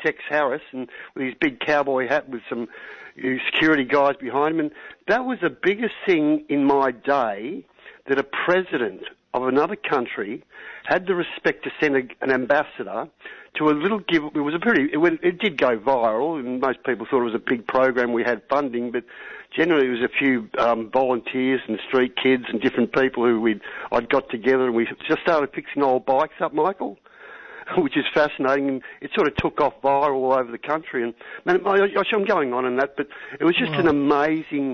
Tex Harris, and with his big cowboy hat with some security guys behind him. And that was the biggest thing in my day, that a president of another country had the respect to send an ambassador to a little give. It did go viral, and most people thought it was a big program. We had funding, but generally it was a few volunteers and street kids and different people who I'd got together, and we just started fixing old bikes up, Michael, which is fascinating, and it sort of took off viral all over the country. And man, I'm going on in that, but it was just an amazing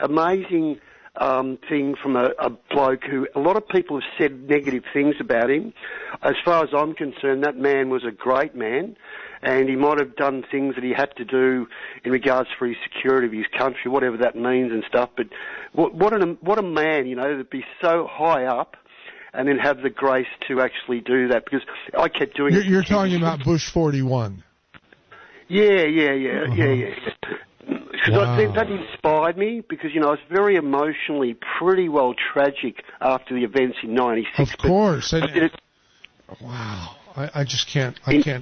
thing from a bloke who a lot of people have said negative things about him. As far as I'm concerned, that man was a great man, and he might have done things that he had to do in regards for his security of his country, whatever that means and stuff. But what a man, to be so high up and then have the grace to actually do that, because I kept doing it. You're talking about Bush 41. Yeah. Because I think that inspired me, because, I was very emotionally pretty well tragic after the events in 96. Of course. Wow. I just can't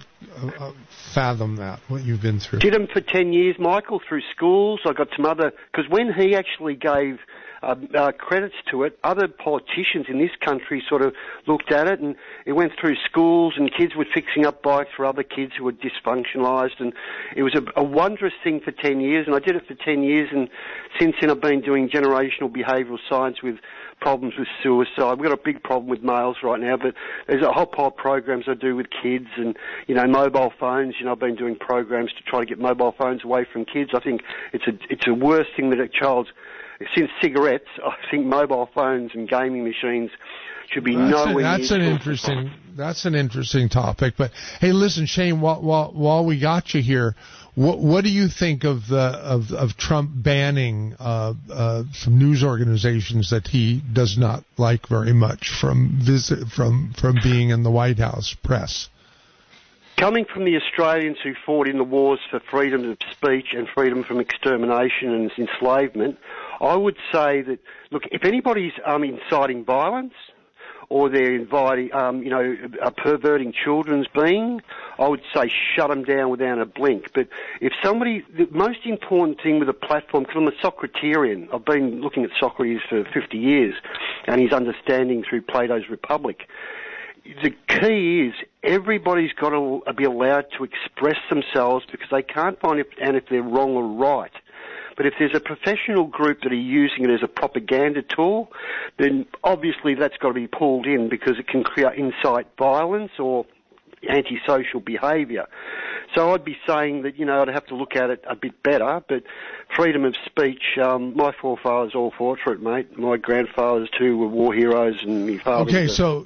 fathom that, what you've been through. Did them for 10 years, Michael, through schools. I got some other, because when he actually gave credits to it, other politicians in this country sort of looked at it, and it went through schools, and kids were fixing up bikes for other kids who were dysfunctionalised, and it was a wondrous thing for 10 years, and I did it for 10 years, and since then I've been doing generational behavioural science with problems with suicide. We've got a big problem with males right now, but there's a whole pile of programs I do with kids, and, mobile phones. I've been doing programs to try to get mobile phones away from kids. I think it's a worse thing that a child's, since cigarettes, I think mobile phones and gaming machines should be nowhere near. That's an interesting topic. But hey, listen, Shane, while we got you here, what do you think of Trump banning some news organizations that he does not like very much from being in the White House press? Coming from the Australians who fought in the wars for freedom of speech and freedom from extermination and enslavement, I would say that, look, if anybody's inciting violence or they're inviting, perverting children's being, I would say shut them down without a blink. But if the most important thing with a platform, because I'm a Socratarian, I've been looking at Socrates for 50 years and his understanding through Plato's Republic, the key is everybody's got to be allowed to express themselves, because they can't find if they're wrong or right. But if there's a professional group that are using it as a propaganda tool, then obviously that's got to be pulled in, because it can incite violence or antisocial behaviour. So I'd be saying that, I'd have to look at it a bit better, but freedom of speech, my forefathers all fought for it, mate. My grandfathers too were war heroes, and my father. Okay, so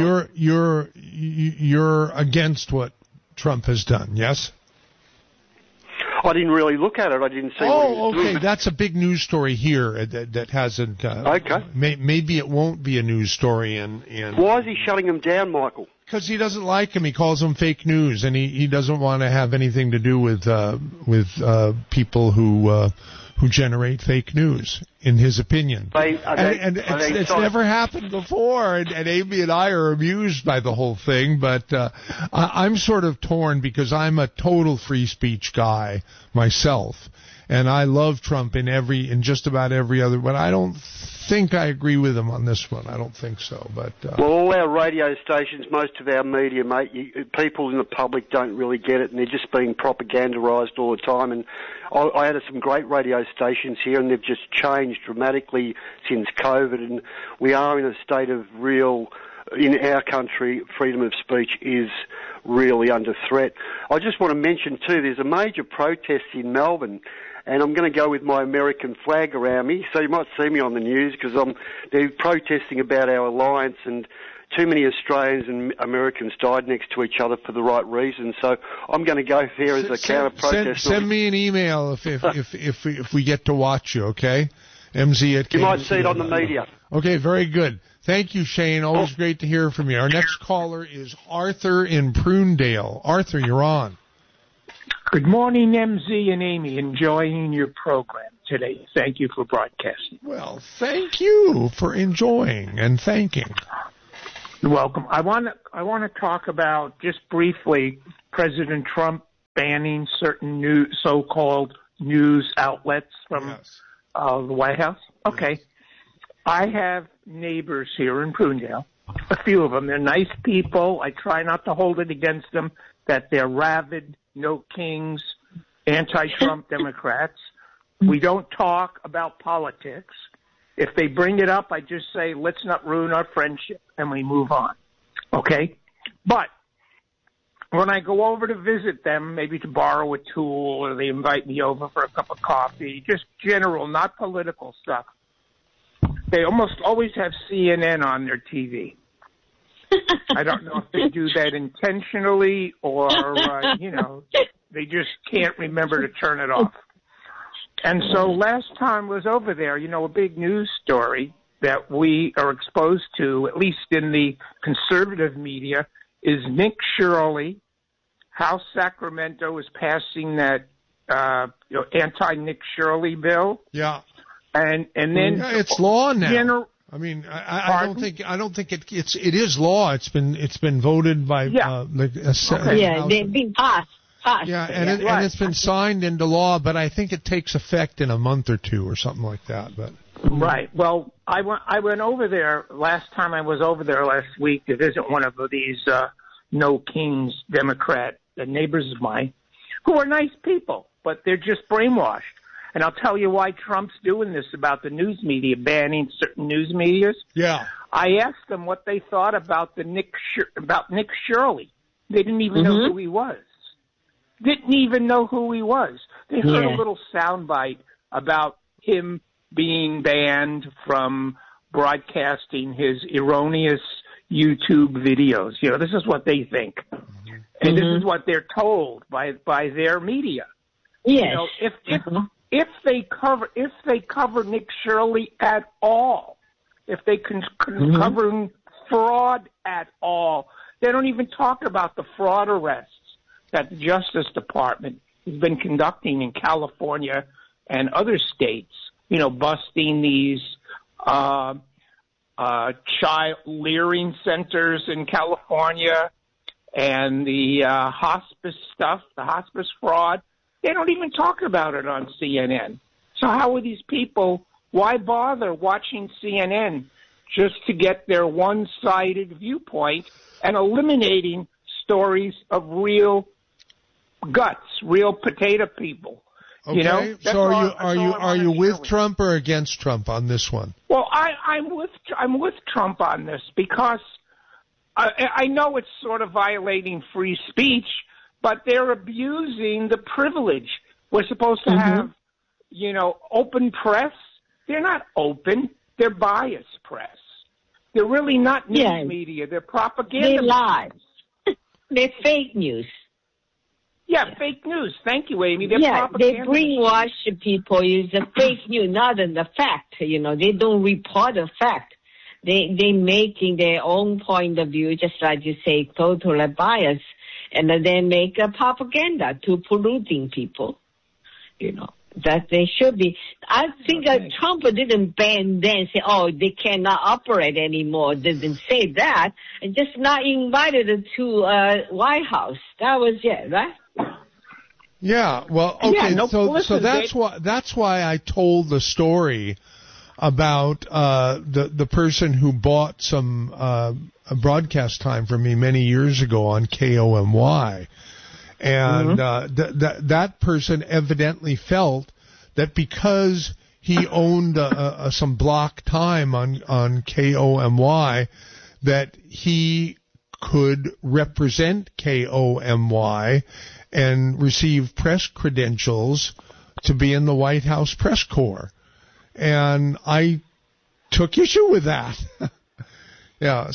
you're against what Trump has done, yes? I didn't really look at it. I didn't see what he was doing. That's a big news story here that hasn't. Okay. Maybe it won't be a news story in. Why is he shutting them down, Michael? Because he doesn't like him. He calls them fake news, and he doesn't want to have anything to do with people who generate fake news, in his opinion. It's never happened before, and Amy and I are amused by the whole thing, but I'm sort of torn, because I'm a total free speech guy myself, and I love Trump in just about every other, but I don't think I agree with him on this one. I don't think so. But well, all our radio stations, most of our media, mate, people in the public don't really get it, and they're just being propagandized all the time. And I had some great radio stations here, and they've just changed dramatically since COVID, and we are in a state of in our country, freedom of speech is really under threat. I just want to mention too, there's a major protest in Melbourne, and I'm going to go with my American flag around me, so you might see me on the news, because they're protesting about our alliance, and too many Australians and Americans died next to each other for the right reasons. So I'm going to go there as a counter-protest. Send me an email if we get to watch you, okay? MZ at You might see it on the media. Okay, very good. Thank you, Shane. Always great to hear from you. Our next caller is Arthur in Prunedale. Arthur, you're on. Good morning, MZ and Amy. Enjoying your program today. Thank you for broadcasting. Well, thank you for enjoying and thanking. You're welcome. I want to talk about, just briefly, President Trump banning certain so-called news outlets from the White House? Okay. Yes. I have neighbors here in Prunedale, a few of them. They're nice people. I try not to hold it against them that they're rabid, no kings, anti-Trump Democrats. We don't talk about politics. If they bring it up, I just say, let's not ruin our friendship, and we move on. Okay? But when I go over to visit them, maybe to borrow a tool, or they invite me over for a cup of coffee, just general, not political stuff, they almost always have CNN on their TV. I don't know if they do that intentionally or, they just can't remember to turn it off. And so last time I was over there, a big news story that we are exposed to, at least in the conservative media, is Nick Shirley. How Sacramento is passing that anti-Nick Shirley bill. Yeah. And then it's law now. I don't think it is law. It's been voted by they've been passed. Yeah, and it's been signed into law, but I think it takes effect in a month or two or something like that. But right. Well, I went over there last time. I was over there last week to visit one of these no kings Democrat neighbors of mine, who are nice people, but they're just brainwashed. And I'll tell you why Trump's doing this about the news media, banning certain news medias. Yeah. I asked them what they thought about Nick Shirley. They didn't even know who he was. Didn't even know who he was. They heard a little soundbite about him being banned from broadcasting his erroneous YouTube videos. This is what they think. And this is what they're told by their media. Yes. If they cover Nick Shirley at all, if they can cover fraud at all, they don't even talk about the fraud arrests that the Justice Department has been conducting in California and other states. Busting these child leering centers in California and the hospice stuff, the hospice fraud. They don't even talk about it on CNN. So how are these people, why bother watching CNN just to get their one-sided viewpoint and eliminating stories of real guts, real potato people? Okay. So are you with Trump or against Trump on this one? Well, I'm with Trump on this because I know it's sort of violating free speech, but they're abusing the privilege. We're supposed to have, open press. They're not open. They're biased press. They're really not news media. They're propaganda. They lie. They're fake news. Yeah, fake news. Thank you, Amy. They're they brainwash people. It's a fake news, not the fact. They don't report the fact. They making their own point of view, just like you say, totally biased. And then they make a propaganda to polluting people, that they should be. I think Trump didn't ban them, say, they cannot operate anymore. Didn't say that. And just not invited to White House. That was it, right? Yeah, well, okay, so that's why I told the story about the person who bought some broadcast time from me many years ago on KOMY, and that person evidently felt that because he owned some block time on KOMY, that he could represent KOMY and receive press credentials to be in the White House press corps. And I took issue with that. Yeah.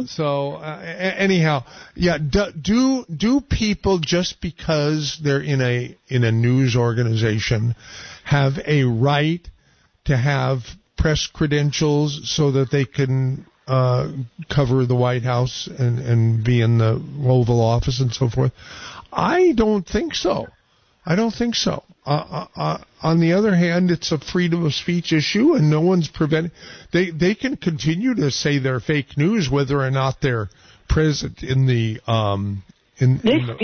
Anyhow, yeah. Do people, just because they're in a news organization, have a right to have press credentials so that they can cover the White House and be in the Oval Office and so forth? I don't think so. On the other hand, it's a freedom of speech issue, and no one's preventing. They can continue to say they're fake news whether or not they're present in the in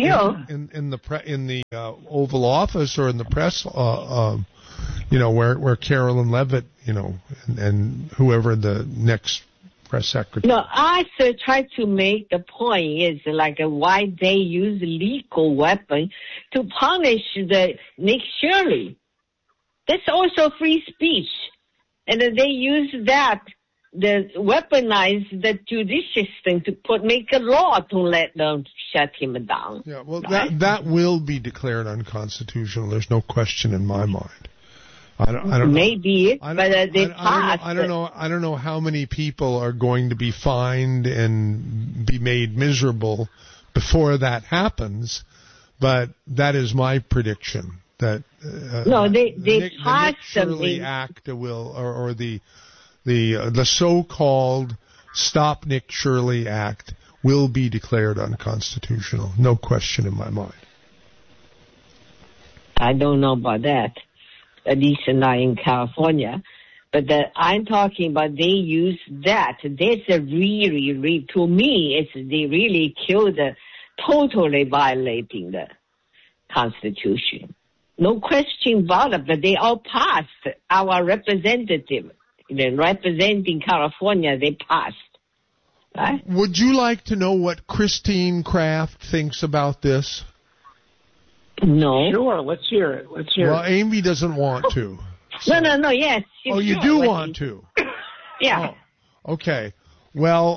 the Oval Office or in the press, where Carolyn Levitt, and whoever the next press secretary. No, I try to make the point is like why they use lethal weapon to punish the Nick Shirley. That's also free speech, and they use that. Weaponize the judicial system to make a law to let them shut him down. Yeah, well, right? that will be declared unconstitutional. There's no question in my mind. I don't Maybe, but they passed. I don't know how many people are going to be fined and be made miserable before that happens, but that is my prediction. That they passed the Nick Shirley Act will, or the so-called Stop Nick Shirley Act will be declared unconstitutional. No question in my mind. I don't know about that, at least not in California. But I'm talking about they use that. That's a really, to me, they really killed, totally violating the Constitution. No question about it, but they all passed. Our representative, representing California, they passed. Right? Would you like to know what Christine Kraft thinks about this? No. Sure, let's hear it. Well, Amy doesn't want to. So. No, yes. Oh, you do want to? Yeah. Oh, okay. Well,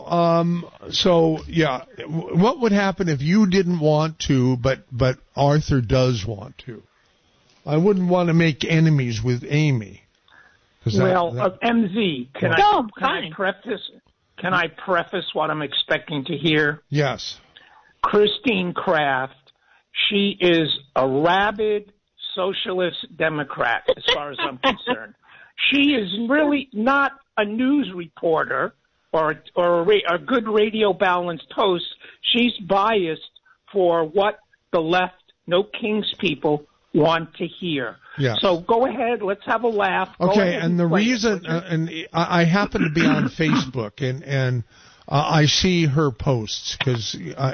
what would happen if you didn't want to, but Arthur does want to? I wouldn't want to make enemies with Amy. MZ, can I preface what I'm expecting to hear? Yes. Christine Kraft, she is a rabid socialist Democrat, as far as I'm concerned. She is really not a news reporter or a good radio balanced host. She's biased for what the left, no king's people, want to hear. Yes. So go ahead, let's have a laugh. Okay, and the reason, and I happen to be on Facebook, and I see her posts because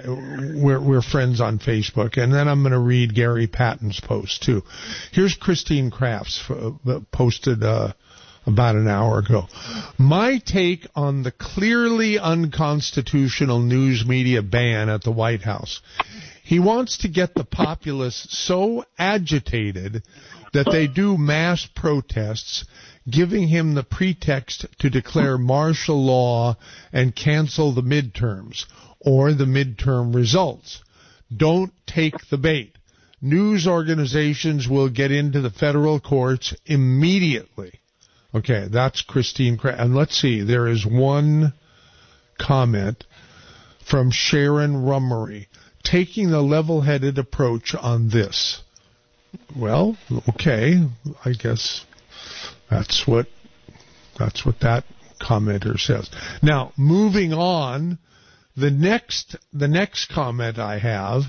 we're friends on Facebook, and then I'm going to read Gary Patton's post too. Here's Christine Kraft's posted about an hour ago. My take on the clearly unconstitutional news media ban at the White House. He wants to get the populace so agitated that they do mass protests, giving him the pretext to declare martial law and cancel the midterms or the midterm results. Don't take the bait. News organizations will get into the federal courts immediately. Okay, that's Christine Kraft. And let's see, there is one comment from Sharon Rummery. Taking the level-headed approach on this. Well, okay, I guess that's what that commenter says. Now, moving on, the next comment I have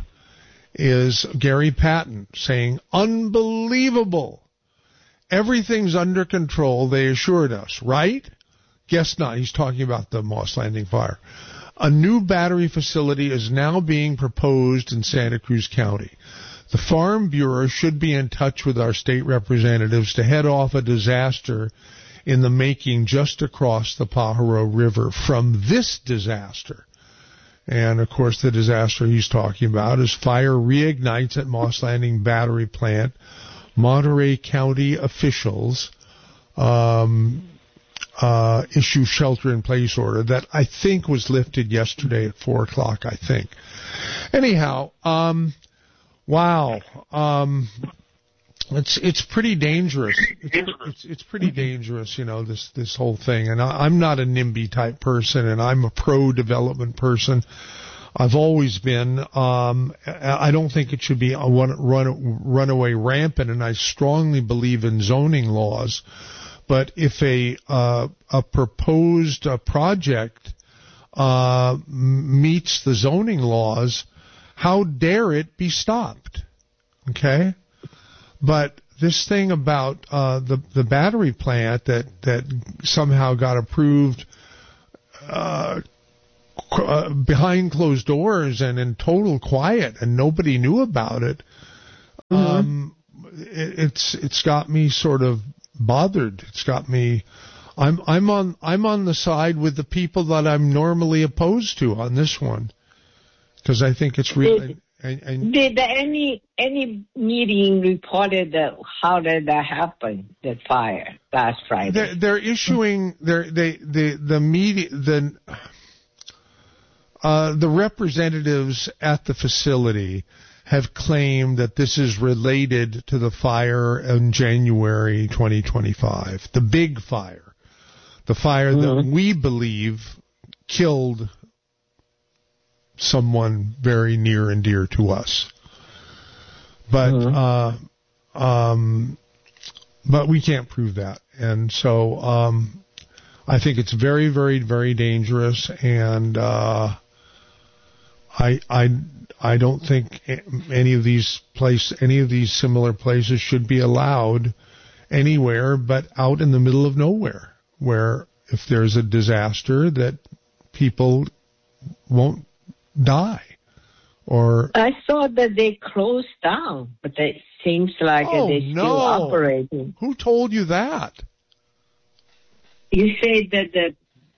is Gary Patton saying, unbelievable. Everything's under control, they assured us, right? Guess not. He's talking about the Moss Landing fire. A new battery facility is now being proposed in Santa Cruz County. The Farm Bureau should be in touch with our state representatives to head off a disaster in the making just across the Pajaro River from this disaster. And, of course, the disaster he's talking about is fire reignites at Moss Landing Battery Plant. Monterey County officials issue shelter-in-place order that I think was lifted yesterday at 4 o'clock, I think. Anyhow, wow. It's pretty dangerous. It's pretty dangerous, this whole thing. And I'm not a NIMBY type person, and I'm a pro-development person. I've always been. I don't think it should be runaway rampant, and I strongly believe in zoning laws. But if a proposed project meets the zoning laws, how dare it be stopped? Okay? But this thing about the battery plant that somehow got approved behind closed doors and in total quiet, and nobody knew about it. Mm-hmm. It's got me sort of bothered. It's got me. I'm on the side with the people that I'm normally opposed to on this one, because I think it's really. Did any meeting reported how did that happen? The fire last Friday. They're issuing the media the representatives at the facility have claimed that this is related to the fire in January 2025, the big fire, the fire that we believe killed someone very near and dear to us. But we can't prove that. And so I think it's very, very, very dangerous, and I don't think any of these similar places should be allowed anywhere but out in the middle of nowhere, where if there's a disaster that people won't die. Or I saw that they closed down, but it seems like they're still operating. Who told you that? You say that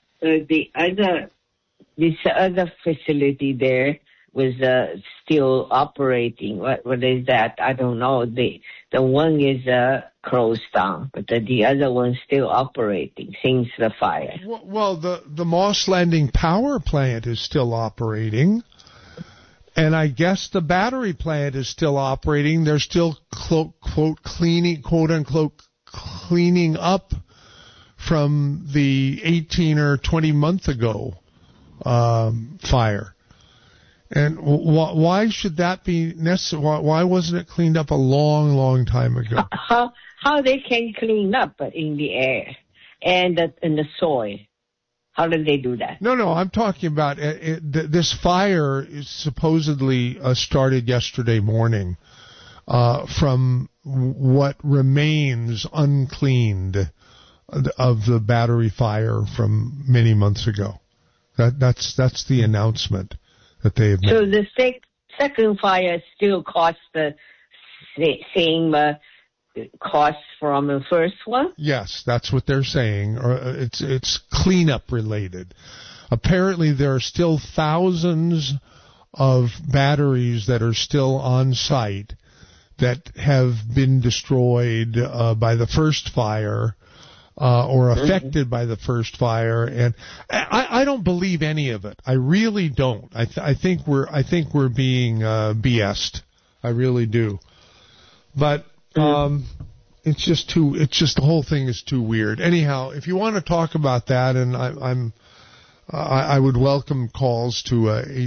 this other facility there was still operating. What is that? I don't know. The one is closed down, but the other one's still operating since the fire. Well, the Moss Landing power plant is still operating, and I guess the battery plant is still operating. They're still quote unquote cleaning up from the 18 or 20 month ago fire. And why should that be necessary? Why wasn't it cleaned up a long, long time ago? How they can clean up in the air and in the soil? How did they do that? No, I'm talking about this fire is supposedly started yesterday morning from what remains uncleaned of the battery fire from many months ago. That's the announcement that they have made. So the second fire still cost the same cost from the first one? Yes, that's what they're saying. It's cleanup related. Apparently, there are still thousands of batteries that are still on site that have been destroyed by the first fire. Or affected by the first fire, and I don't believe any of it. I really don't. I think we're being BS'd. I really do. But it's just the whole thing is too weird. Anyhow, if you want to talk about that, and I would welcome calls to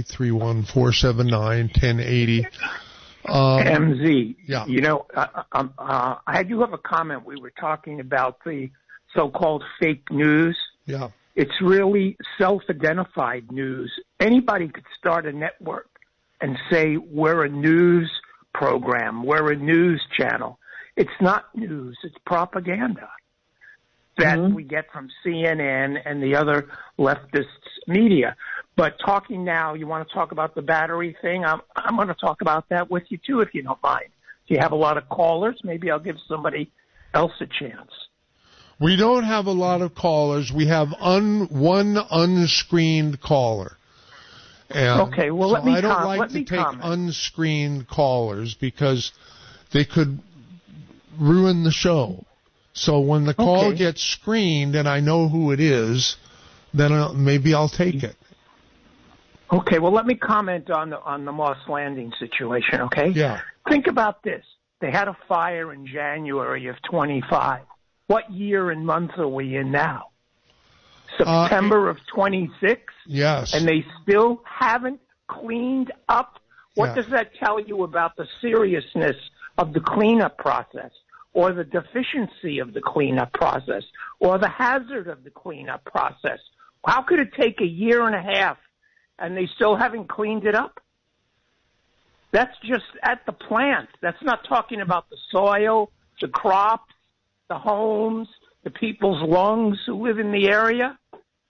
831-479-1080. MZ, yeah. I do have a comment. We were talking about the so-called fake news. Yeah. It's really self-identified news. Anybody could start a network and say, we're a news program, we're a news channel. It's not news, it's propaganda that we get from CNN and the other leftist media. But talking now, you want to talk about the battery thing? I'm going to talk about that with you, too, if you don't mind. If you have a lot of callers, maybe I'll give somebody else a chance. We don't have a lot of callers. We have one unscreened caller. And okay, well, so let me I don't like to take comment. Unscreened callers because they could ruin the show. So when the call gets screened and I know who it is, then maybe I'll take it. Okay, well, let me comment on the Moss Landing situation, okay? Yeah. Think about this. They had a fire in January of 25. What year and month are we in now? September of 26? Yes. And they still haven't cleaned up? What does that tell you about the seriousness of the cleanup process, or the deficiency of the cleanup process, or the hazard of the cleanup process? How could it take a year and a half and they still haven't cleaned it up? That's just at the plant. That's not talking about the soil, the crops, the homes, the people's lungs who live in the area.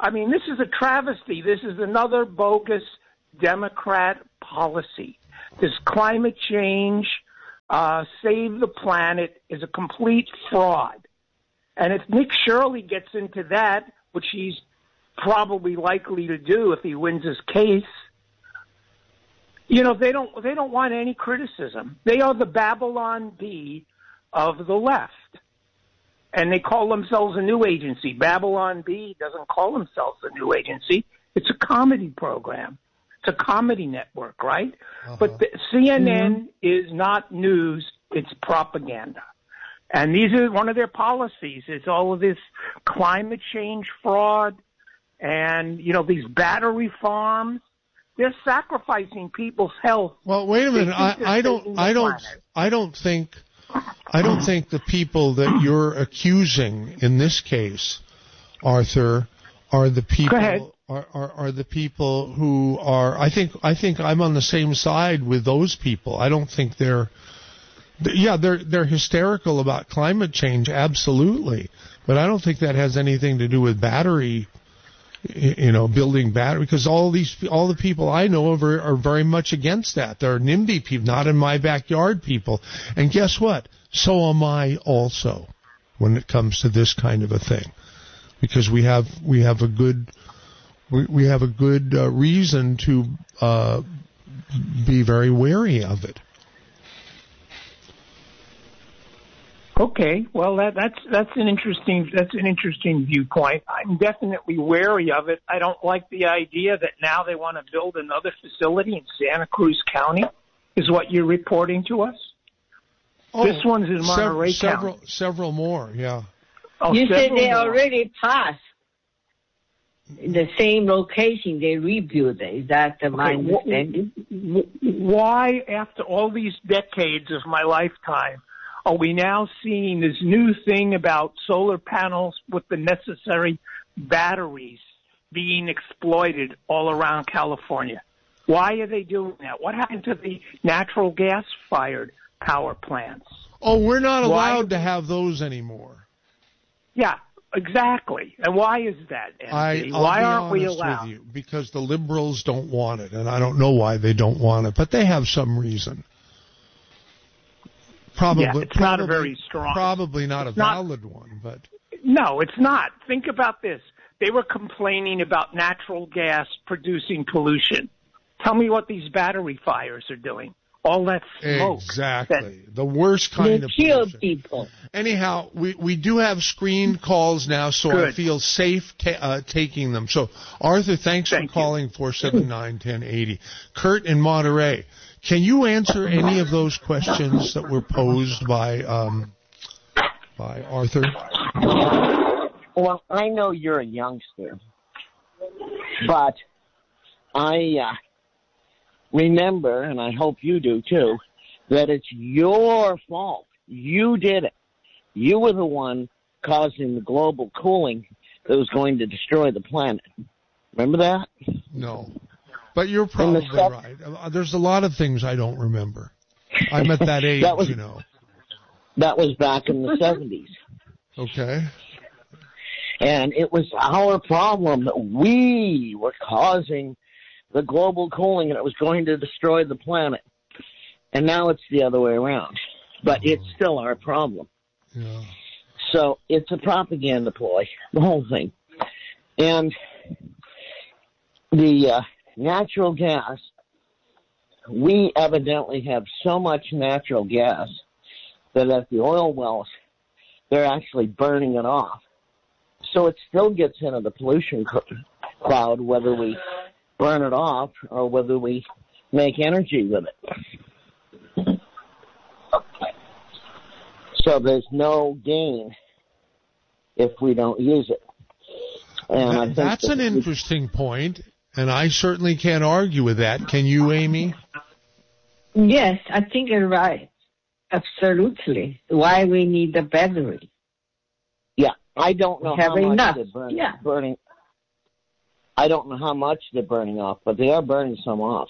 I mean, this is a travesty. This is another bogus Democrat policy. This climate change, save the planet, is a complete fraud. And if Nick Shirley gets into that, which he's probably likely to do if he wins his case, you know, they don't want any criticism. They are the Babylon Bee of the left. And they call themselves a new agency. Babylon Bee doesn't call themselves a new agency. It's a comedy program. It's a comedy network, right? Uh-huh. But the CNN is not news. It's propaganda. And these are one of their policies. It's all of this climate change fraud and, you know, these battery farms. They're sacrificing people's health. Well, wait a minute. I don't think the people that you're accusing in this case, Arthur, are the people. Go ahead. Are the people who are. I think I'm on the same side with those people. I don't think they're hysterical about climate change, absolutely, but I don't think that has anything to do with battery. You know, building battery, because all the people I know are very much against that. They're NIMBY people, not in my backyard people. And guess what? So am I also when it comes to this kind of a thing, because we have a good reason to be very wary of it. Okay, well that's an interesting viewpoint. I'm definitely wary of it. I don't like the idea that now they want to build another facility in Santa Cruz County. Is what you're reporting to us? Oh, this one's in Monterey County. Several more, yeah. Oh, you said they already passed in the same location. They rebuilt it. Is that my understanding? Why, after all these decades of my lifetime, are we now seeing this new thing about solar panels with the necessary batteries being exploited all around California? Why are they doing that? What happened to the natural gas-fired power plants? Oh, we're not allowed to have those anymore. Yeah, exactly. And why is that, Anthony? Why aren't we allowed? With you, because the liberals don't want it, and I don't know why they don't want it, but they have some reason. It's not a very strong. Probably not a valid one, but. No, it's not. Think about this. They were complaining about natural gas producing pollution. Tell me what these battery fires are doing. All that smoke. Exactly. The worst kind of pollution. Kill people. Anyhow, we do have screen calls now, so Good. I feel safe taking them. So, Arthur, thanks for calling 479-1080. Kurt in Monterey. Can you answer any of those questions that were posed by Arthur? Well, I know you're a youngster, but I remember, and I hope you do too, that it's your fault. You did it. You were the one causing the global cooling that was going to destroy the planet. Remember that? No. But you're probably right. There's a lot of things I don't remember. I'm at that age, you know. That was back in the 70s. Okay. And it was our problem that we were causing the global cooling and it was going to destroy the planet. And now it's the other way around. But it's still our problem. Yeah. So it's a propaganda ploy, the whole thing. And the natural gas, we evidently have so much natural gas that at the oil wells, they're actually burning it off. So it still gets into the pollution cloud, whether we burn it off or whether we make energy with it. So there's no gain if we don't use it. And I think that's an interesting point. And I certainly can't argue with that. Can you, Amy? Yes, I think you're right. Absolutely. Why we need the battery. Yeah, I don't know how much they're burning. I don't know how much they're burning off, but they are burning some off.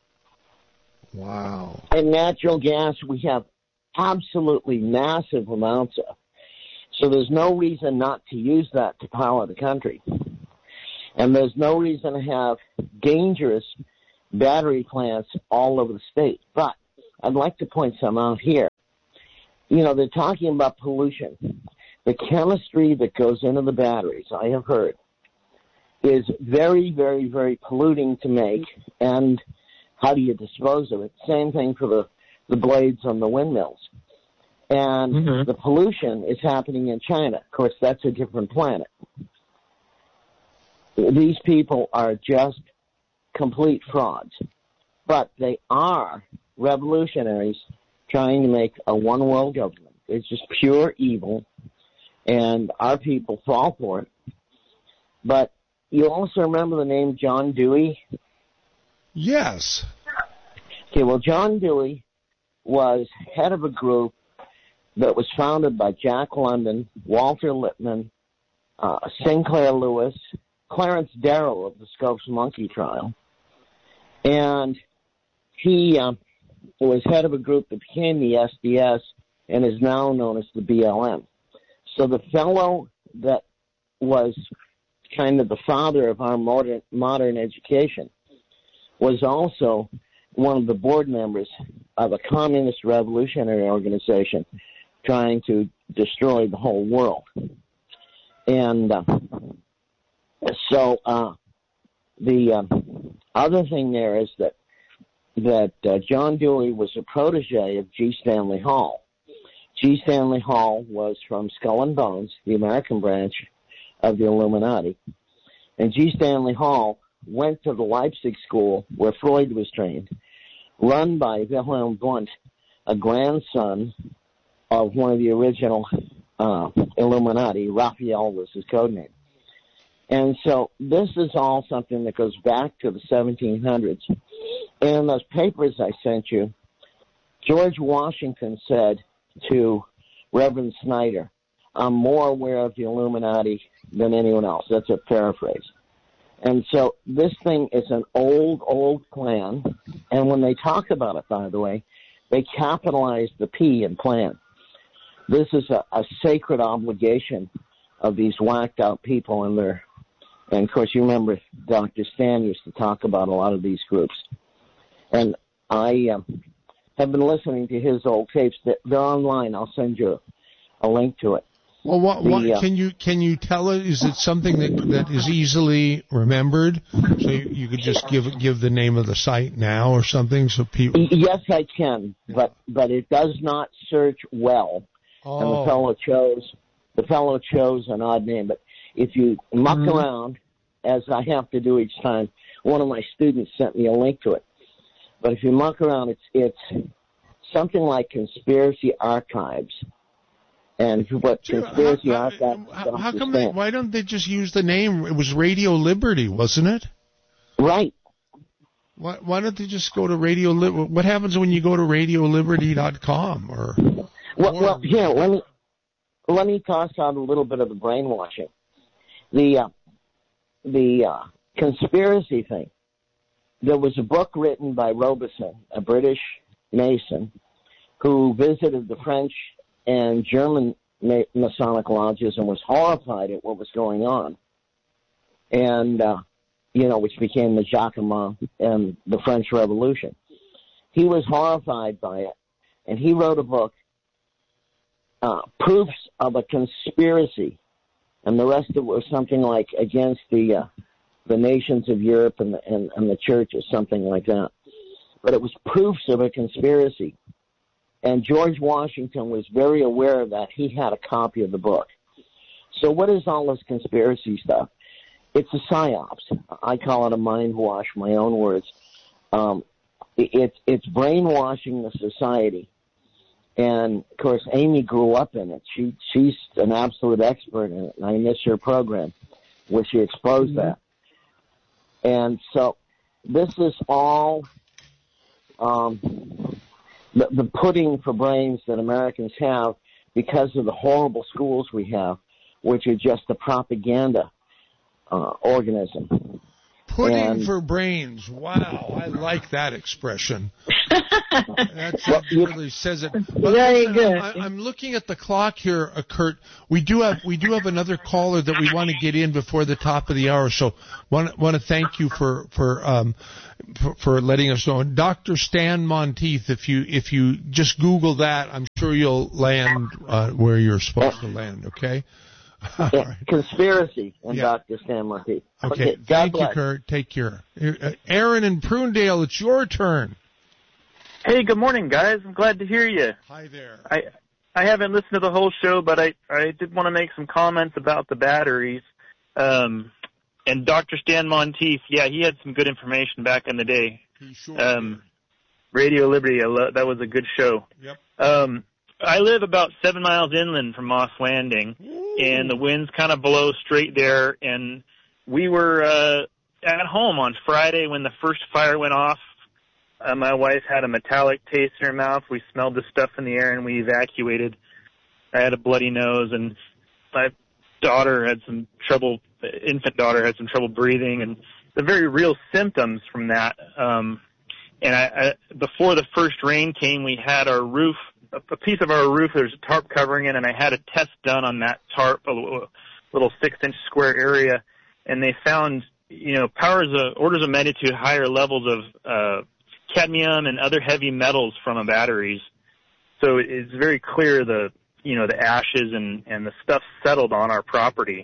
Wow. And natural gas, we have absolutely massive amounts of. So there's no reason not to use that to power the country. And there's no reason to have dangerous battery plants all over the state. But I'd like to point some out here. You know, they're talking about pollution. The chemistry that goes into the batteries, I have heard, is very, very, very polluting to make. And how do you dispose of it? Same thing for the blades on the windmills. And the pollution is happening in China. Of course, that's a different planet. These people are just complete frauds. But they are revolutionaries trying to make a one-world government. It's just pure evil, and our people fall for it. But you also remember the name John Dewey? Yes. Okay, well, John Dewey was head of a group that was founded by Jack London, Walter Lippmann, Sinclair Lewis, Clarence Darrow of the Scopes Monkey trial. And he was head of a group that became the SDS and is now known as the BLM. So the fellow that was kind of the father of our modern education was also one of the board members of a communist revolutionary organization trying to destroy the whole world. And so the other thing there is that John Dewey was a protege of G. Stanley Hall. G. Stanley Hall was from Skull and Bones, the American branch of the Illuminati. And G. Stanley Hall went to the Leipzig school where Freud was trained, run by Wilhelm Wundt, a grandson of one of the original Illuminati. Raphael was his code name. And so this is all something that goes back to the 1700s. And in those papers I sent you, George Washington said to Reverend Snyder, I'm more aware of the Illuminati than anyone else. That's a paraphrase. And so this thing is an old plan. And when they talk about it, by the way, they capitalize the P in plan. This is a sacred obligation of these whacked out people and of course you remember Dr. Stan used to talk about a lot of these groups. And I have been listening to his old tapes. They're online. I'll send you a link to it. Well, what can you tell us? Is it something that is easily remembered? So you could just give the name of the site now or something, so people. Yes, I can, but it does not search well. Oh. And the fellow chose an odd name. But if you muck around, as I have to do each time, one of my students sent me a link to it. But if you muck around, it's something like Conspiracy Archives. And if you put Conspiracy Archives... How come why don't they just use the name? It was Radio Liberty, wasn't it? Right. Why don't they just go to Radio Liberty? What happens when you go to RadioLiberty.com? Well, here, let me toss out a little bit of the brainwashing. The conspiracy thing. There was a book written by Robeson, a British Mason, who visited the French and German Masonic lodges and was horrified at what was going on, and which became the Jacquemin and the French Revolution. He was horrified by it, and he wrote a book, Proofs of a Conspiracy, and the rest of it was something like against the nations of Europe and the church or something like that. But it was proofs of a conspiracy. And George Washington was very aware of that. He had a copy of the book. So what is all this conspiracy stuff? It's a psyops. I call it a mind wash, my own words. It's brainwashing the society. And, of course, Amy grew up in it. She's an absolute expert in it, and I miss her program where she exposed that. And so this is all the pudding for brains that Americans have because of the horrible schools we have, which are just a propaganda organism. Pudding for brains. Wow, I like that expression. That really says it. But very listen, good. I'm looking at the clock here, Kurt. We do have another caller that we want to get in before the top of the hour. So want to thank you for letting us know. Dr. Stan Monteith, if you just Google that, I'm sure you'll land where you're supposed to land. Okay. Right. Conspiracy and Dr. Stan Monteith. Okay. Thank you, Kurt. Take care. Aaron in Prunedale, it's your turn. Hey, good morning, guys. I'm glad to hear you. Hi there. I haven't listened to the whole show, but I did want to make some comments about the batteries. And Dr. Stan Monteith, yeah, he had some good information back in the day. He sure did. Radio Liberty, that was a good show. Yep. I live about 7 miles inland from Moss Landing, and the wind's kind of below straight there, and we were at home on Friday when the first fire went off. My wife had a metallic taste in her mouth. We smelled the stuff in the air, and we evacuated. I had a bloody nose, and my daughter had some trouble, infant daughter had some trouble breathing, and the very real symptoms from that. And I before the first rain came, we had our roof, a piece of our roof, there's a tarp covering it, and I had a test done on that tarp, a little 6-inch square area, and they found, orders of magnitude higher levels of cadmium and other heavy metals from the batteries. So it's very clear the ashes and the stuff settled on our property.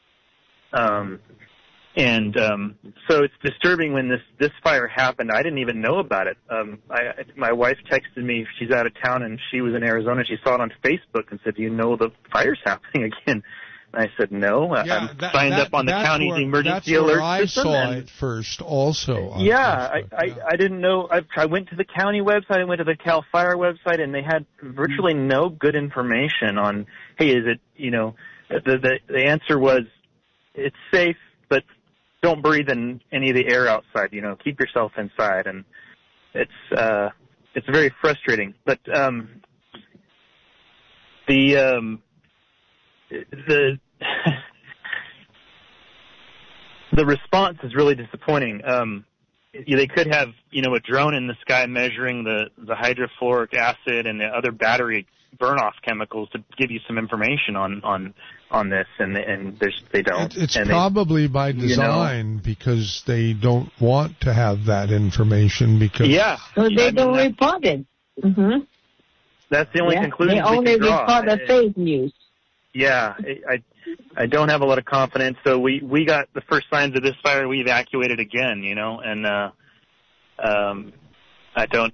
So it's disturbing when this fire happened. I didn't even know about it. My wife texted me. She's out of town, and she was in Arizona. She saw it on Facebook and said, "Do you know the fire's happening again?" And I said, "No." I'm signed up on the county's emergency alert system. That's where I saw it first also. I didn't know. I went to the county website. I went to the CAL FIRE website, and they had virtually no good information on, hey, is it, the answer was, it's safe, but don't breathe in any of the air outside. Keep yourself inside, and it's very frustrating. But the response is really disappointing. They could have a drone in the sky measuring the hydrofluoric acid and the other battery burn-off chemicals to give you some information on this, and they don't. It's probably by design because they don't want to have that information because so they don't report it. Mm-hmm. That's the only conclusion they only report the fake news. Yeah, I don't have a lot of confidence. So we got the first signs of this fire, we evacuated again, and I don't.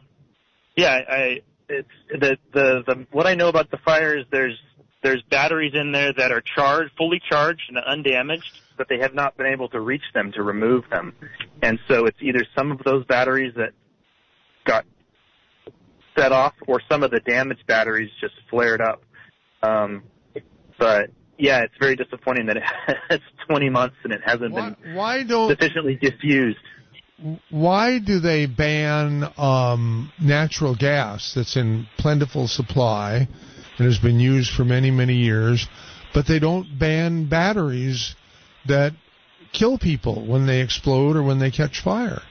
It's the what I know about the fire is there's batteries in there that are fully charged and undamaged, but they have not been able to reach them to remove them. And so it's either some of those batteries that got set off or some of the damaged batteries just flared up. But yeah, it's very disappointing that it's 20 months and it hasn't been sufficiently diffused. Why do they ban natural gas that's in plentiful supply and has been used for many, many years, but they don't ban batteries that kill people when they explode or when they catch fire?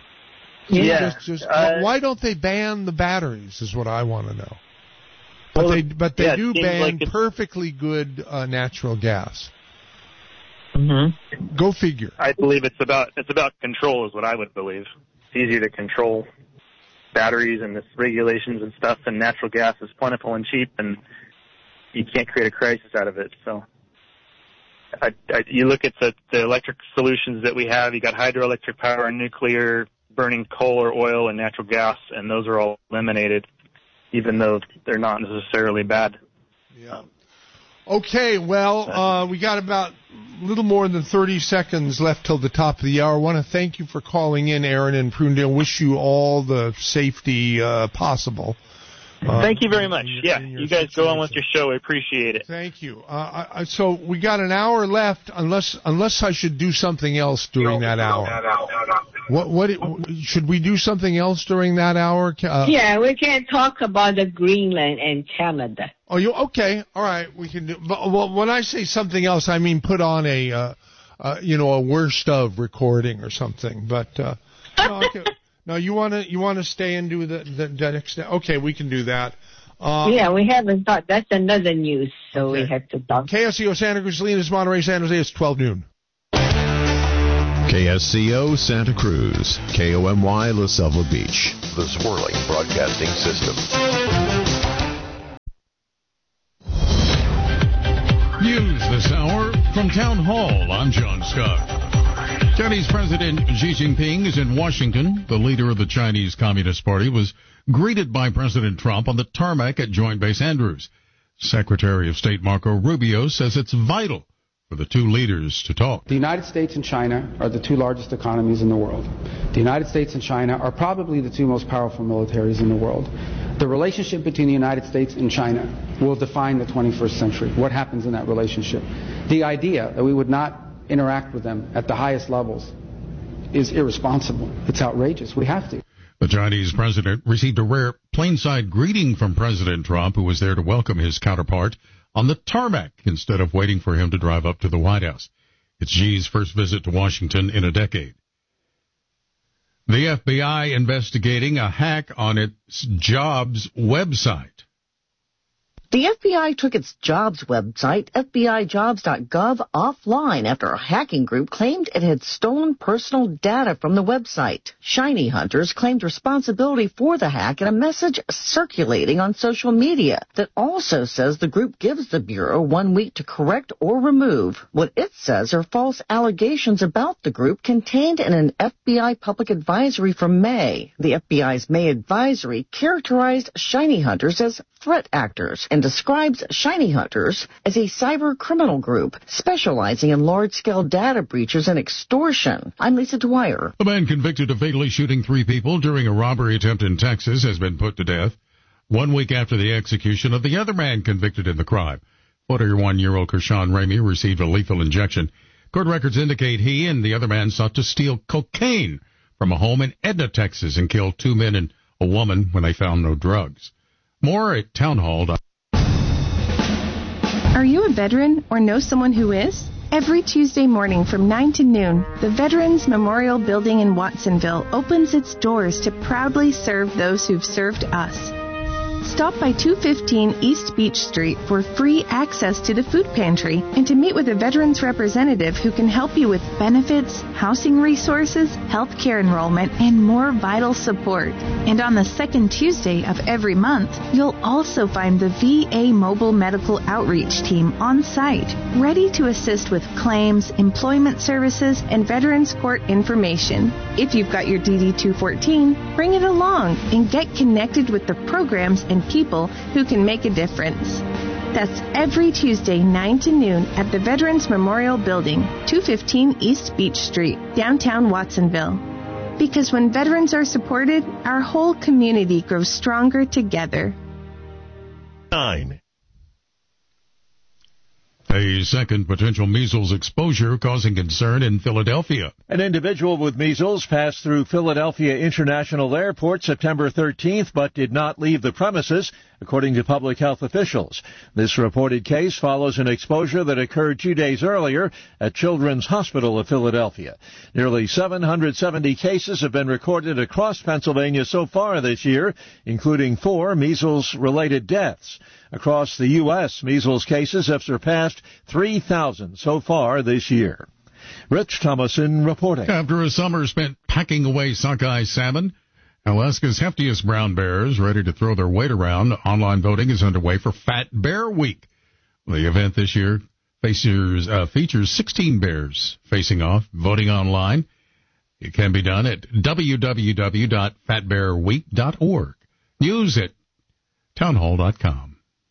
Why don't they ban the batteries is what I want to know. But they do ban perfectly good natural gas. Mm-hmm. Go figure. I believe it's about control is what I would believe. It's easier to control batteries and this regulations and stuff, and natural gas is plentiful and cheap, and you can't create a crisis out of it. So you look at the electric solutions that we have. You got hydroelectric power and nuclear, burning coal or oil and natural gas, and those are all eliminated, even though they're not necessarily bad. Yeah. Okay, well, we got about a little more than 30 seconds left till the top of the hour. I want to thank you for calling in, Aaron in Prunedale. Wish you all the safety possible. Thank you very much. You guys go on with your show. I appreciate it. Thank you. So we got an hour left, unless I should do something else during that hour. What should we do something else during that hour? We can talk about the Greenland and Canada. Oh, okay? All right, we can do. But when I say something else, I mean put on a a worst of recording or something. But no, okay. No, you want to stay and do the next. Okay, we can do that. Yeah, we haven't thought. That's another news, so okay. We have to talk. KSCO Santa Cruz, Salinas, Monterey, San Jose. It's 12 noon. KSCO Santa Cruz, KOMY La Selva Beach, the Swirling Broadcasting System. News this hour from Town Hall. I'm John Scott. Chinese President Xi Jinping is in Washington. The leader of the Chinese Communist Party was greeted by President Trump on the tarmac at Joint Base Andrews. Secretary of State Marco Rubio says it's vital for the two leaders to talk. The United States and China are the two largest economies in the world. The United States and China are probably the two most powerful militaries in the world. The relationship between the United States and China will define the 21st century. What happens in that relationship? The idea that we would not interact with them at the highest levels is irresponsible. It's outrageous. We have to. The Chinese president received a rare plainside greeting from President Trump, who was there to welcome his counterpart on the tarmac instead of waiting for him to drive up to the White House. It's Xi's first visit to Washington in a decade. The FBI investigating a hack on its jobs website. The FBI took its jobs website, FBIJobs.gov, offline after a hacking group claimed it had stolen personal data from the website. Shiny hunters claimed responsibility for the hack in a message circulating on social media that also says the group gives the Bureau 1 week to correct or remove what it says are false allegations about the group contained in an FBI public advisory from May. The FBI's May advisory characterized shiny hunters as threat actors and describes shiny hunters as a cyber criminal group specializing in large-scale data breaches and extortion. I'm Lisa Dwyer. A man convicted of fatally shooting 3 people during a robbery attempt in Texas has been put to death 1 week after the execution of the other man convicted in the crime. 41-year-old Kershawn Ramey received a lethal injection. Court records indicate he and the other man sought to steal cocaine from a home in Edna, Texas, and killed 2 men and a woman when they found no drugs. More at townhall.com. Are you a veteran or know someone who is? Every Tuesday morning from 9 to noon, the Veterans Memorial Building in Watsonville opens its doors to proudly serve those who've served us. Stop by 215 East Beach Street for free access to the food pantry and to meet with a veterans representative who can help you with benefits, housing resources, health care enrollment, and more vital support. And on the second Tuesday of every month, you'll also find the VA Mobile Medical Outreach Team on site, ready to assist with claims, employment services, and Veterans Court information. If you've got your DD-214, bring it along and get connected with the programs and people who can make a difference. That's every Tuesday, 9 to noon at the Veterans Memorial Building, 215 East Beach Street, downtown Watsonville. Because when veterans are supported, our whole community grows stronger together. 9. A second potential measles exposure causing concern in Philadelphia. An individual with measles passed through Philadelphia International Airport September 13th, but did not leave the premises, according to public health officials. This reported case follows an exposure that occurred 2 days earlier at Children's Hospital of Philadelphia. Nearly 770 cases have been recorded across Pennsylvania so far this year, including 4 measles-related deaths. Across the U.S., measles cases have surpassed 3,000 so far this year. Rich Thomason reporting. After a summer spent packing away sockeye salmon, Alaska's heftiest brown bears ready to throw their weight around, online voting is underway for Fat Bear Week. The event this year features 16 bears facing off, voting online. It can be done at www.fatbearweek.org. News at townhall.com.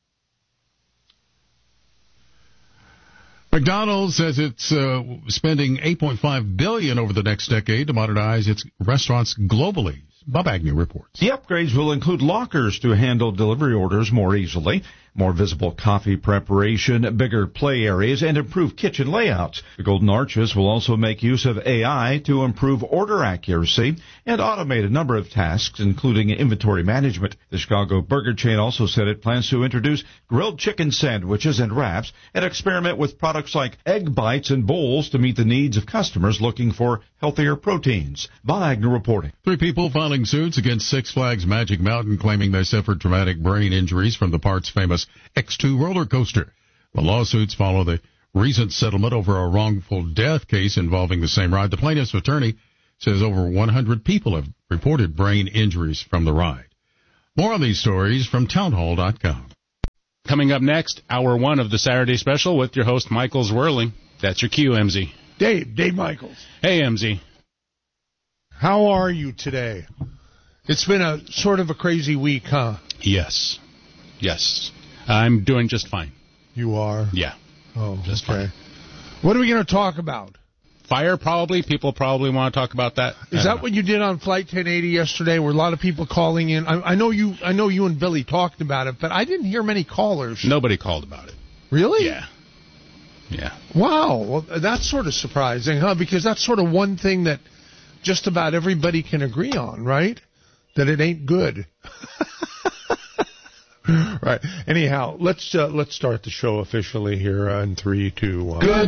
McDonald's says it's spending $8.5 billion over the next decade to modernize its restaurants globally. Bob Agnew reports. The upgrades will include lockers to handle delivery orders more easily, more visible coffee preparation, bigger play areas, and improved kitchen layouts. The Golden Arches will also make use of AI to improve order accuracy and automate a number of tasks, including inventory management. The Chicago burger chain also said it plans to introduce grilled chicken sandwiches and wraps and experiment with products like egg bites and bowls to meet the needs of customers looking for healthier proteins. Bob Agnew reporting. 3 people filing suits against Six Flags Magic Mountain claiming they suffered traumatic brain injuries from the park's famous X2 roller coaster. The lawsuits follow the recent settlement over a wrongful death case involving the same ride. The plaintiff's attorney says over 100 people have reported brain injuries from the ride. More on these stories from townhall.com. Coming up next, hour 1 of the Saturday special with your host, Michael Zwirling. That's your cue, MZ. Dave Michaels. Hey, MZ. How are you today? It's been a sort of a crazy week, huh? Yes. I'm doing just fine. You are? Yeah. Oh, just okay. Fine. What are we going to talk about? Fire, probably. People probably want to talk about that. Is that what you did on Flight 1080 yesterday? Were a lot of people calling in? I know you and Billy talked about it, but I didn't hear many callers. Nobody called about it. Really? Yeah. Wow. Well, that's sort of surprising, huh? Because that's sort of one thing that just about everybody can agree on, right? That it ain't good. Right. Anyhow, let's start the show officially here in 3, 2, 1. Good